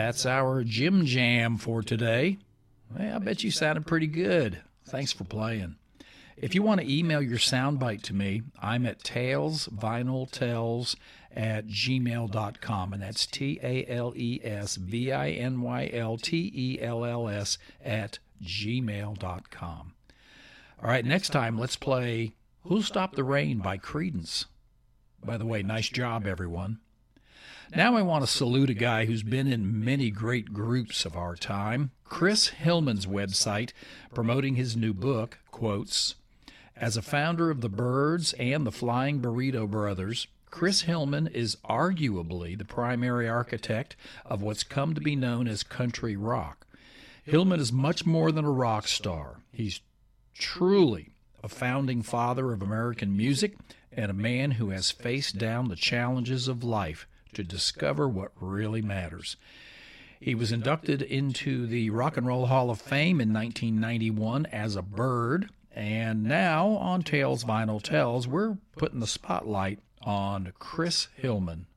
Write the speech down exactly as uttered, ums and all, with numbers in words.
that's our Jim Jam for today. Hey, I bet you sounded pretty good. Thanks for playing. If you want to email your soundbite to me, I'm at talesvinyltells at gmail dot com, and that's T A L E S V I N Y L T E L L S at gmail dot com. All right, next time, let's play Who'll Stop the Rain by Creedence. By the way, nice job, everyone. Now I want to salute a guy who's been in many great groups of our time. Chris Hillman's website, promoting his new book, quotes, "As a founder of the Byrds and the Flying Burrito Brothers, Chris Hillman is arguably the primary architect of what's come to be known as country rock. Hillman is much more than a rock star. He's truly a founding father of American music and a man who has faced down the challenges of life to discover what really matters. He was inducted into the Rock and Roll Hall of Fame in nineteen ninety-one as a Byrd, and now on Tales Vinyl Tells, we're putting the spotlight on Chris Hillman.